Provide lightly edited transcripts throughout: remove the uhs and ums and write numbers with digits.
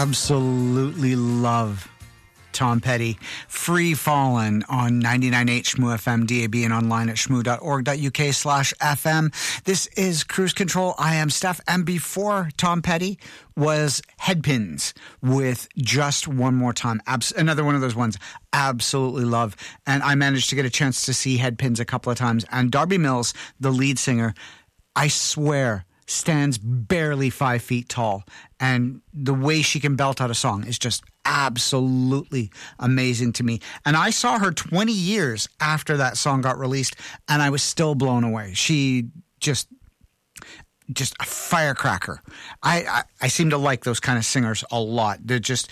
absolutely love Tom Petty. Free Fallin' on 99.8 Shmoo FM, DAB, and online at shmoo.org.uk/FM. This is Cruise Control. I am Steph. And before Tom Petty was Headpins with Just One More Time. Another one of those ones absolutely love. And I managed to get a chance to see Headpins a couple of times. And Darby Mills, the lead singer, I swear, stands barely 5 feet tall, and the way she can belt out a song is just absolutely amazing to me. And I saw her 20 years after that song got released, and I was still blown away. She just a firecracker. I seem to like those kind of singers a lot. They're just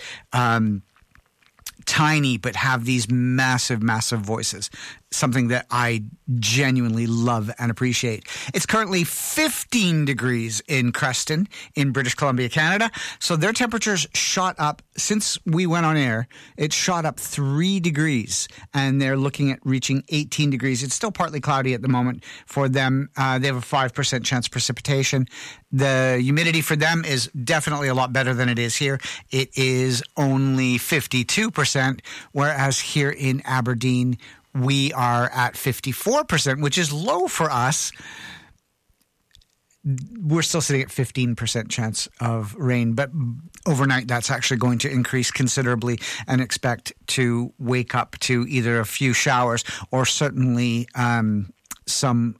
tiny but have these massive voices, something that I genuinely love and appreciate. It's currently 15 degrees in Creston in British Columbia, Canada. So their temperatures shot up since we went on air. It shot up 3 degrees, and they're looking at reaching 18 degrees. It's still partly cloudy at the moment for them. They have a 5% chance of precipitation. The humidity for them is definitely a lot better than it is here. It is only 52%, whereas here in Aberdeen, we are at 54%, which is low for us. We're still sitting at 15% chance of rain, but overnight that's actually going to increase considerably, and expect to wake up to either a few showers or certainly some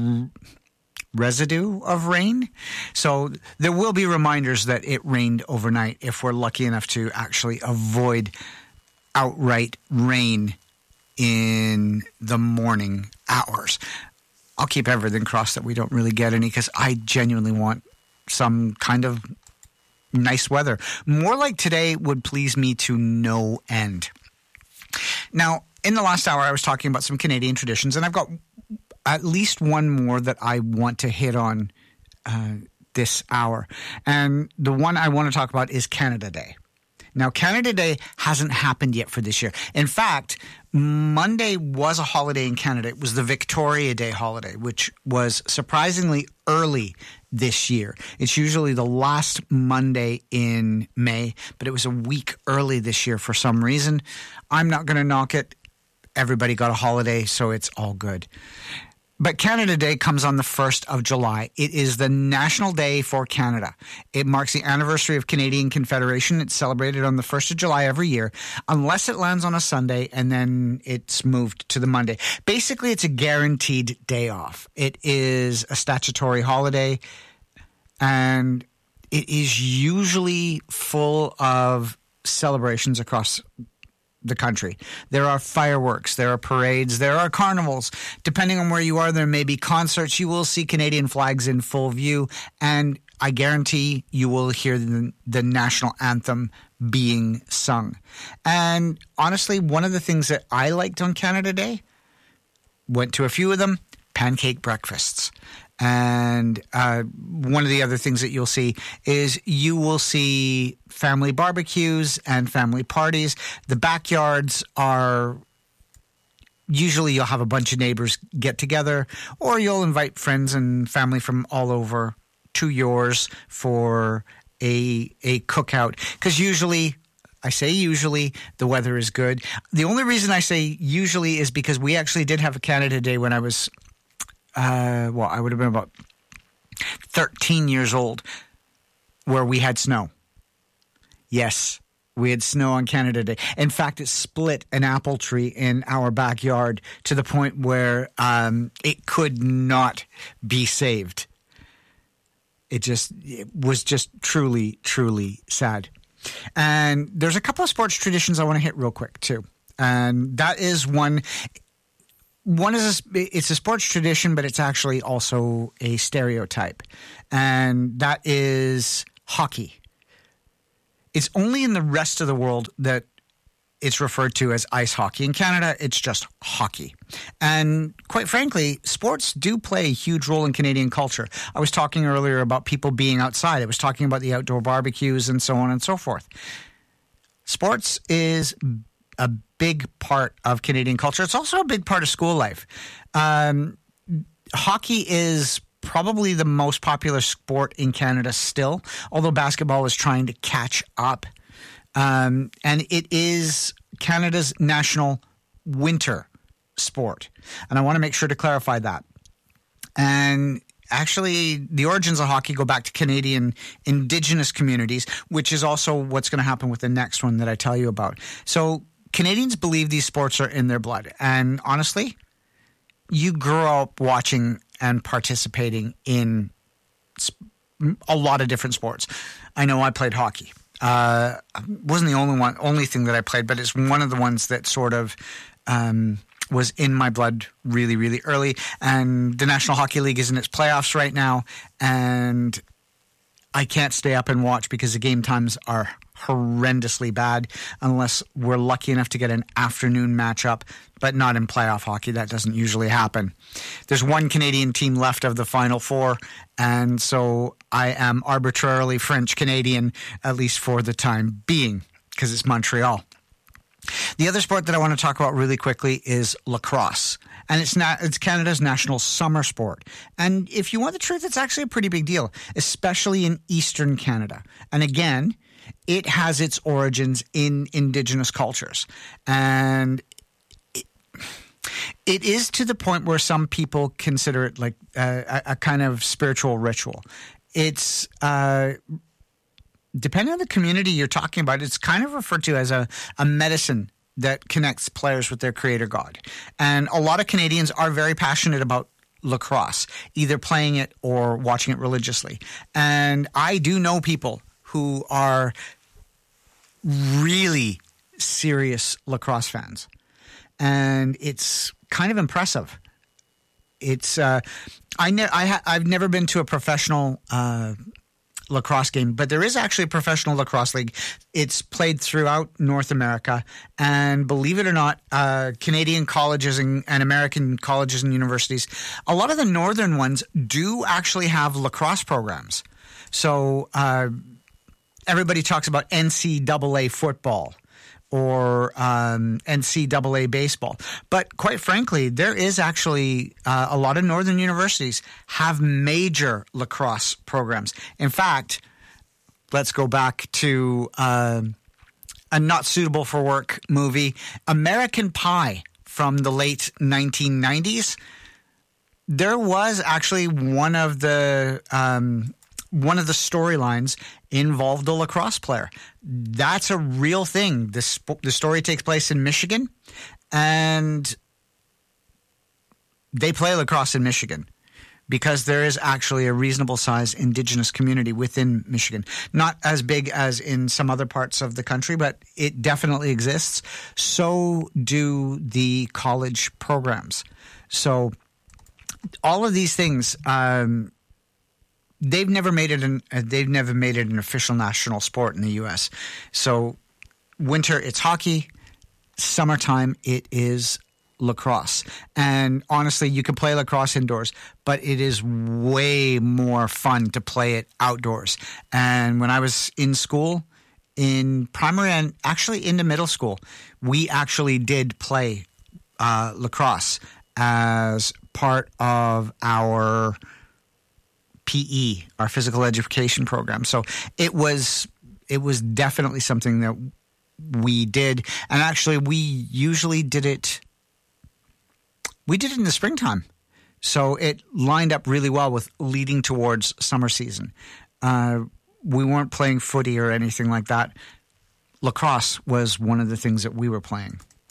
residue of rain. So there will be reminders that it rained overnight if we're lucky enough to actually avoid outright rain in the morning hours. I'll keep everything crossed that we don't really get any, because I genuinely want some kind of nice weather. More like today would please me to no end. Now, in the last hour, I was talking about some Canadian traditions, and I've got at least one more that I want to hit on this hour. And the one I want to talk about is Canada Day. Now, Canada Day hasn't happened yet for this year. In fact, Monday was a holiday in Canada. It was the Victoria Day holiday, which was surprisingly early this year. It's usually the last Monday in May, but it was a week early this year for some reason. I'm not going to knock it. Everybody got a holiday, so it's all good. But Canada Day comes on the 1st of July. It is the National Day for Canada. It marks the anniversary of Canadian Confederation. It's celebrated on the 1st of July every year, unless it lands on a Sunday and then it's moved to the Monday. Basically, it's a guaranteed day off. It is a statutory holiday, and it is usually full of celebrations across the country. There are fireworks, there are parades, there are carnivals. Depending on where you are, there may be concerts. You will see Canadian flags in full view, and I guarantee you will hear the national anthem being sung. And honestly, one of the things that I liked on Canada Day, went to a few of them, pancake breakfasts. And one of the other things that you'll see is you will see family barbecues and family parties. The backyards are usually, you'll have a bunch of neighbors get together, or you'll invite friends and family from all over to yours for a cookout. Because usually, I say usually, the weather is good. The only reason I say usually is because we actually did have a Canada Day when I was I would have been about 13 years old, where we had snow. Yes, we had snow on Canada Day. In fact, it split an apple tree in our backyard to the point where it could not be saved. It was just truly, truly sad. And there's a couple of sports traditions I want to hit real quick too. And that is one. One is it's a sports tradition, but it's actually also a stereotype, and that is hockey. It's only in the rest of the world that it's referred to as ice hockey. In Canada, it's just hockey. And quite frankly, sports do play a huge role in Canadian culture. I was talking earlier about people being outside. I was talking about the outdoor barbecues and so on and so forth. Sports is a big part of Canadian culture. It's also a big part of school life. Hockey is probably the most popular sport in Canada still, although basketball is trying to catch up and it is Canada's national winter sport. And I want to make sure to clarify that. And actually, the origins of hockey go back to Canadian Indigenous communities, which is also what's going to happen with the next one that I tell you about. So Canadians believe these sports are in their blood. And honestly, you grow up watching and participating in a lot of different sports. I know I played hockey. Wasn't the only thing that I played, but it's one of the ones that sort of was in my blood really, really early. And the National Hockey League is in its playoffs right now, and I can't stay up and watch because the game times are horrendously bad unless we're lucky enough to get an afternoon matchup, but not in playoff hockey. That doesn't usually happen. There's one Canadian team left of the Final Four, and so I am arbitrarily French-Canadian, at least for the time being, because it's Montreal. The other sport that I want to talk about really quickly is lacrosse. And it's Canada's national summer sport. And if you want the truth, it's actually a pretty big deal, especially in Eastern Canada. And again, it has its origins in Indigenous cultures. And it is to the point where some people consider it like a kind of spiritual ritual. It's depending on the community you're talking about, it's kind of referred to as a medicine that connects players with their creator God. And a lot of Canadians are very passionate about lacrosse, either playing it or watching it religiously. And I do know people who are really serious lacrosse fans. And it's kind of impressive. It's I've never been to a professional lacrosse game, but there is actually a professional lacrosse league. It's played throughout North America, and believe it or not, Canadian colleges and American colleges and universities, a lot of the northern ones do actually have lacrosse programs. So everybody talks about NCAA football or NCAA baseball. But quite frankly, there is actually a lot of northern universities have major lacrosse programs. In fact, let's go back to a not suitable for work movie, American Pie from the late 1990s. There was actually one of the storylines involved a lacrosse player. That's a real thing. The story takes place in Michigan, and they play lacrosse in Michigan because there is actually a reasonable size Indigenous community within Michigan. Not as big as in some other parts of the country, but it definitely exists. So do the college programs. So all of these things, they've never made it an official national sport in the U.S. So winter, it's hockey. Summertime, it is lacrosse. And honestly, you can play lacrosse indoors, but it is way more fun to play it outdoors. And when I was in school, in primary and actually into middle school, we actually did play lacrosse as part of our PE, our physical education program. So it was definitely something that we did. And actually, we usually did it. We did it in the springtime. So it lined up really well with leading towards summer season. We weren't playing footy or anything like that. Lacrosse was one of the things that we were playing.